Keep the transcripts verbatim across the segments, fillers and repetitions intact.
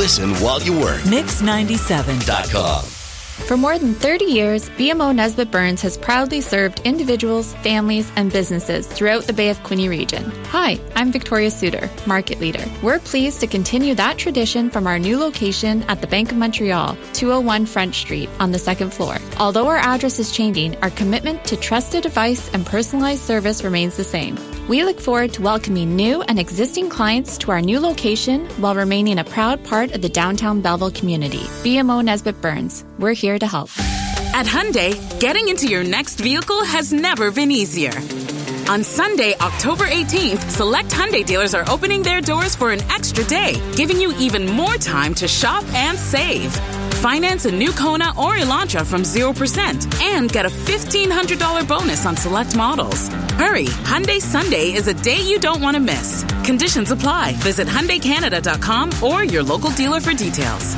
Listen while you work. Mix ninety-seven dot com. For more than thirty years, B M O Nesbitt Burns has proudly served individuals, families, and businesses throughout the Bay of Quinte region. Hi, I'm Victoria Suter, Market Leader. We're pleased to continue that tradition from our new location at the Bank of Montreal, two oh one French Street, on the second floor. Although our address is changing, our commitment to trusted advice and personalized service remains the same. We look forward to welcoming new and existing clients to our new location while remaining a proud part of the downtown Belleville community. B M O Nesbitt Burns. We're here to help. At Hyundai, getting into your next vehicle has never been easier. On Sunday, October eighteenth, select Hyundai dealers are opening their doors for an extra day, giving you even more time to shop and save. Finance a new Kona or Elantra from zero percent and get a fifteen hundred dollars bonus on select models. Hurry, Hyundai Sunday is a day you don't want to miss. Conditions apply. Visit Hyundai Canada dot com or your local dealer for details.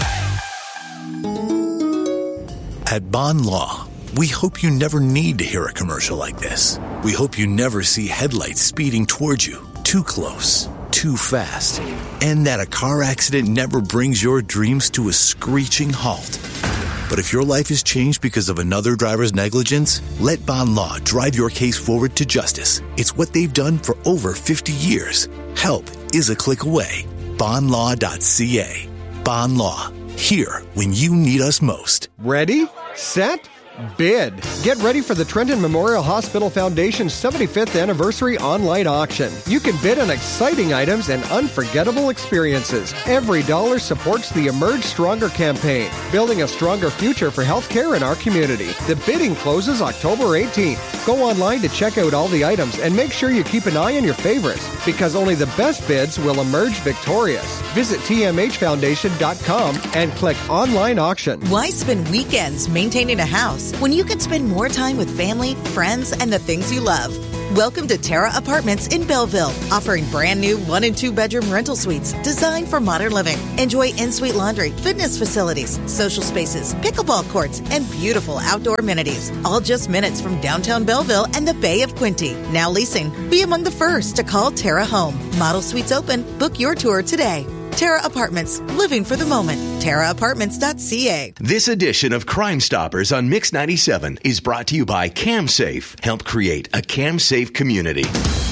At Bond Law, we hope you never need to hear a commercial like this. We hope you never see headlights speeding towards you, too close, too fast, and that a car accident never brings your dreams to a screeching halt. But if your life is changed because of another driver's negligence, let Bond Law drive your case forward to justice. It's what they've done for over fifty years. Help is a click away. bond law dot c a. Bond Law. Here when you need us most. Ready, set, bid. Get ready for the Trenton Memorial Hospital Foundation's seventy-fifth anniversary online auction. You can bid on exciting items and unforgettable experiences. Every dollar supports the Emerge Stronger campaign, building a stronger future for healthcare in our community. The bidding closes October eighteenth. Go online to check out all the items and make sure you keep an eye on your favorites, because only the best bids will emerge victorious. Visit T M H foundation dot com and click online auction. Why spend weekends maintaining a house when you can spend more time with family, friends, and the things you love? Welcome to Terra Apartments in Belleville, offering brand new one and two bedroom rental suites designed for modern living. Enjoy in-suite laundry, fitness facilities, social spaces, pickleball courts, and beautiful outdoor amenities. All just minutes from downtown Belleville and the Bay of Quinte. Now leasing. Be among the first to call Terra home. Model suites open. Book your tour today. Terra Apartments, living for the moment. terra apartments dot c a. This edition of Crime Stoppers on Mix ninety-seven is brought to you by CamSafe. Help create a CamSafe community.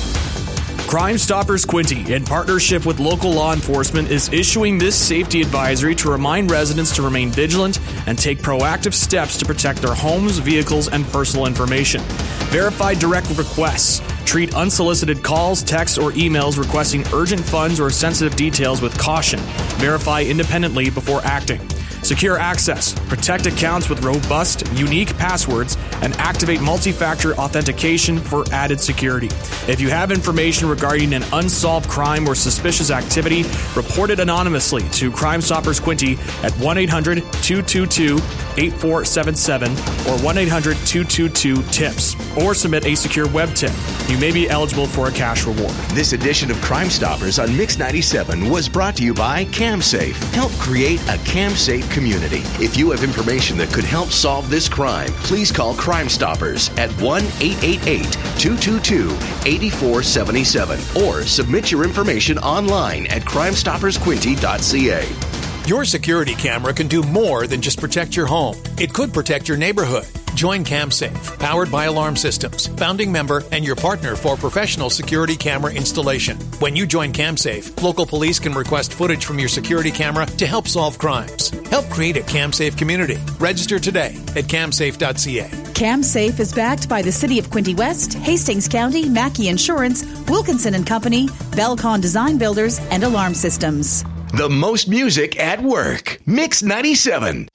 Crime Stoppers Quinte, in partnership with local law enforcement, is issuing this safety advisory to remind residents to remain vigilant and take proactive steps to protect their homes, vehicles, and personal information. Verify direct requests. Treat unsolicited calls, texts, or emails requesting urgent funds or sensitive details with caution. Verify independently before acting. Secure access. Protect accounts with robust, unique passwords and activate multi-factor authentication for added security. If you have information regarding an unsolved crime or suspicious activity, report it anonymously to Crime Stoppers Quinte at one eight hundred two two two eight four seven seven or one eight hundred two two two tips, or submit a secure web tip. You may be eligible for a cash reward. This edition of Crime Stoppers on Mix ninety-seven was brought to you by CamSafe. Help create a CamSafe community. If you have information that could help solve this crime, please call Crime Stoppers at one eight eight eight two two two eight four seven seven or submit your information online at crime stoppers quinte dot c a. Your security camera can do more than just protect your home. It could protect your neighborhood. Join CamSafe, powered by Alarm Systems, founding member and your partner for professional security camera installation. When you join CamSafe, local police can request footage from your security camera to help solve crimes. Help create a CamSafe community. Register today at cam safe dot c a. CamSafe is backed by the City of Quinte West, Hastings County, Mackey Insurance, Wilkinson and Company, Belcon Design Builders, and Alarm Systems. The most music at work. Mix ninety-seven.